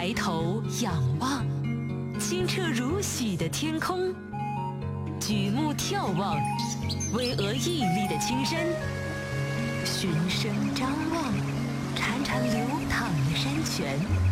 抬头仰望，清澈如许的天空；举目眺望，巍峨屹立的青山；循声张望，潺潺流淌的山泉。